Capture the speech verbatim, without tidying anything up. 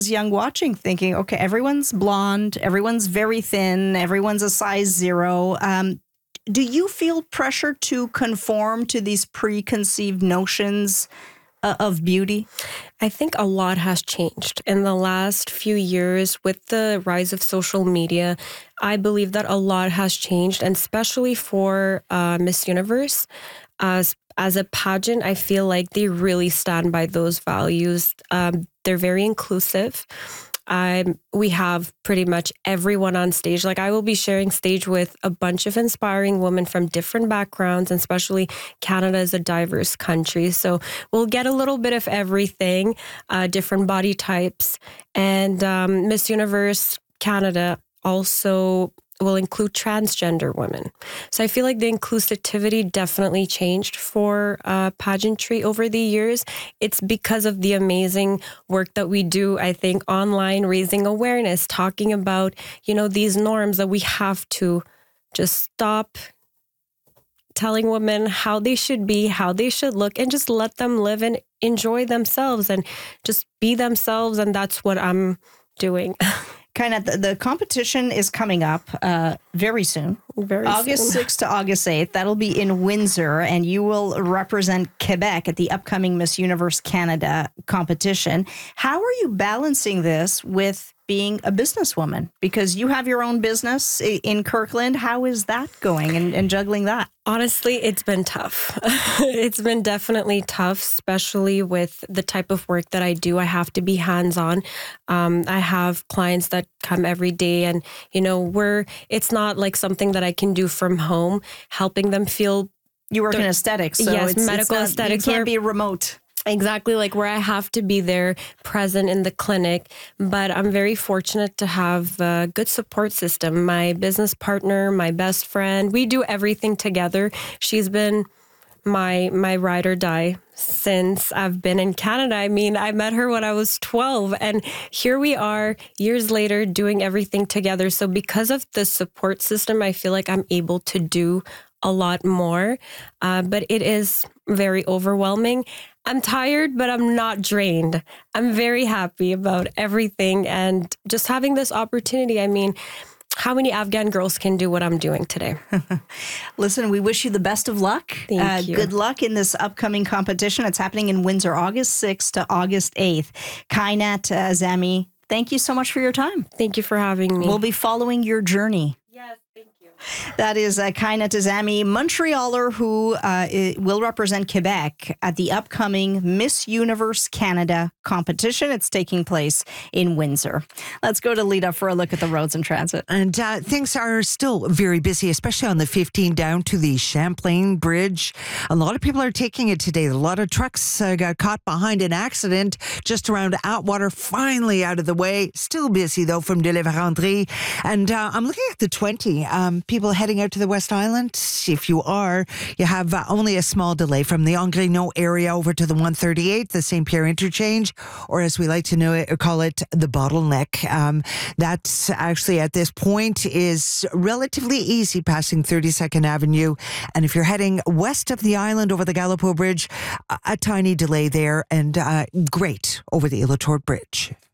young watching thinking, okay, everyone's blonde, everyone's very thin, everyone's a size zero. Um, do you feel pressure to conform to these preconceived notions uh, of beauty? I think a lot has changed in the last few years with the rise of social media. I believe that a lot has changed, and especially for uh, Miss Universe. As as a pageant, I feel like they really stand by those values. Um, they're very inclusive. Um, we have pretty much everyone on stage. Like, I will be sharing stage with a bunch of inspiring women from different backgrounds, and especially Canada is a diverse country. So we'll get a little bit of everything, uh, different body types. And um, Miss Universe Canada also will include transgender women. So I feel like the inclusivity definitely changed for uh, pageantry over the years. It's because of the amazing work that we do, I think, online, raising awareness, talking about, you know, these norms that we have to just stop telling women how they should be, how they should look, and just let them live and enjoy themselves and just be themselves. And that's what I'm doing. Kind of the, the competition is coming up uh, very soon. Very August soon. sixth to August eighth. That'll be in Windsor, and you will represent Quebec at the upcoming Miss Universe Canada competition. How are you balancing this with being a businesswoman? Because you have your own business in Kirkland. How is that going and, and juggling that? Honestly, it's been tough. It's been definitely tough, especially with the type of work that I do. I have to be hands-on. Um, I have clients that come every day, and, you know, we're, it's not like something that I can do from home, helping them feel. You work in aesthetics, so yes, it's, medical it's not, aesthetics. You can't where- be remote. Exactly, like where I have to be there present in the clinic. But I'm very fortunate to have a good support system. My business partner, my best friend, we do everything together. She's been my my ride or die since I've been in Canada. I mean, I met her when I was twelve, and here we are years later doing everything together. So because of the support system, I feel like I'm able to do a lot more, uh, but it is very overwhelming. I'm tired, but I'm not drained. I'm very happy about everything and just having this opportunity. I mean, how many Afghan girls can do what I'm doing today? Listen, we wish you the best of luck. Thank uh, you. Good luck in this upcoming competition. It's happening in Windsor, August sixth to August eighth. Kainat uh, Azami, thank you so much for your time. Thank you for having me. We'll be following your journey. Yes, thank you. That is uh, Kainat Azami, Montrealer, who uh, i- will represent Quebec at the upcoming Miss Universe Canada competition. It's taking place in Windsor. Let's go to Lita for a look at the roads and transit. And uh, things are still very busy, especially on the fifteen down to the Champlain Bridge. A lot of people are taking it today. A lot of trucks uh, got caught behind an accident just around Atwater, finally out of the way. Still busy, though, from de la Vérendrye. And uh, I'm looking at the twenty. Um, people heading out to the West Island, if you are, you have uh, only a small delay from the Angrigno area over to the one thirty-eight, the Saint Pierre interchange, or as we like to know it, call it the bottleneck. Um, that's actually at this point is relatively easy passing thirty-second Avenue. And if you're heading west of the island over the Gallipo Bridge, a, a tiny delay there, and uh, great over the Ilotort Bridge.